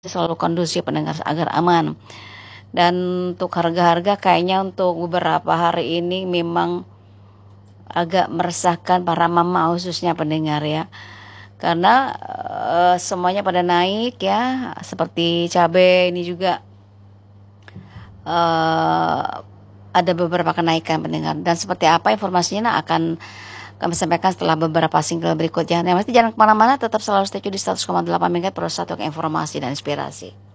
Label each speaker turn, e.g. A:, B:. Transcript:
A: selalu kondusif pendengar agar aman. Dan untuk harga-harga kayaknya untuk beberapa hari ini memang agak meresahkan para mama khususnya pendengar ya. Karena semuanya pada naik ya, seperti cabai ini juga eh, ada beberapa kenaikan pendengar. Dan seperti apa informasinya akan kami sampaikan setelah beberapa single berikutnya. Yang pasti jangan kemana-mana, tetap selalu stay tune di 100,8 MHz Pro 1 informasi dan inspirasi.